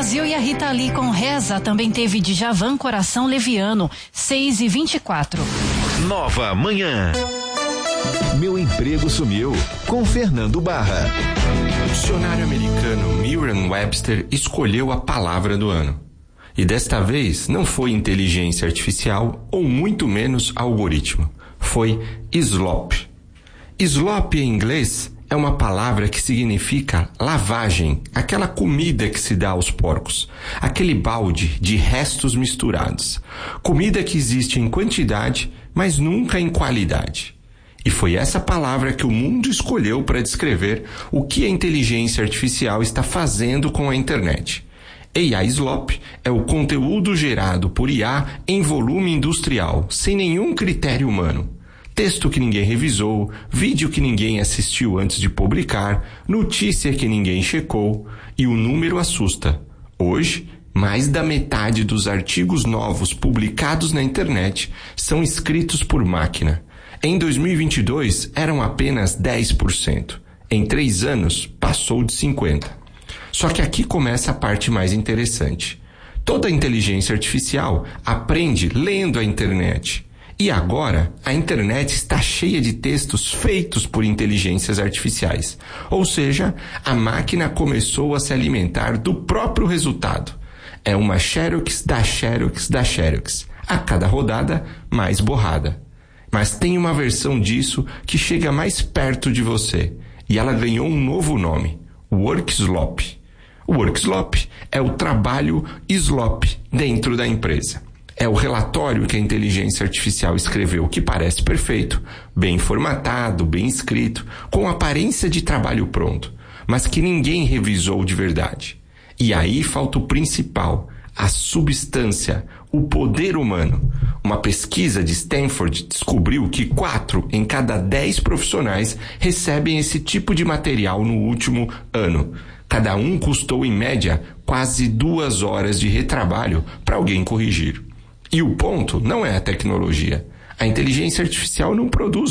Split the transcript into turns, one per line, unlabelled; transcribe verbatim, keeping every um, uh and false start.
Brasil e a Rita Lee com Reza. Também teve Djavan, Coração Leviano, seis e vinte e quatro.
Nova Manhã. Meu emprego sumiu, com Fernando Barra.
O dicionário americano Merriam-Webster escolheu a palavra do ano. E desta vez não foi inteligência artificial ou muito menos algoritmo. Foi slop. Slop em inglês é uma palavra que significa lavagem, aquela comida que se dá aos porcos, aquele balde de restos misturados. Comida que existe em quantidade, mas nunca em qualidade. E foi essa palavra que o mundo escolheu para descrever o que a inteligência artificial está fazendo com a internet. A I slop é o conteúdo gerado por I A em volume industrial, sem nenhum critério humano. Texto que ninguém revisou, vídeo que ninguém assistiu antes de publicar, notícia que ninguém checou, e o número assusta. Hoje, mais da metade dos artigos novos publicados na internet são escritos por máquina. Em dois mil e vinte e dois, eram apenas dez por cento. Em três anos, passou de cinquenta por cento. Só que aqui começa a parte mais interessante. Toda inteligência artificial aprende lendo a internet. E agora, a internet está cheia de textos feitos por inteligências artificiais. Ou seja, a máquina começou a se alimentar do próprio resultado. É uma xerox da xerox da xerox. A cada rodada, mais borrada. Mas tem uma versão disso que chega mais perto de você. E ela ganhou um novo nome. Workslop. O Workslop é o trabalho slop dentro da empresa. É o relatório que a inteligência artificial escreveu, que parece perfeito, bem formatado, bem escrito, com aparência de trabalho pronto, mas que ninguém revisou de verdade. E aí falta o principal, a substância, o poder humano. Uma pesquisa de Stanford descobriu que quatro em cada dez profissionais recebem esse tipo de material no último ano. Cada um custou, em média, quase duas horas de retrabalho para alguém corrigir. E o ponto não é a tecnologia. A inteligência artificial não produz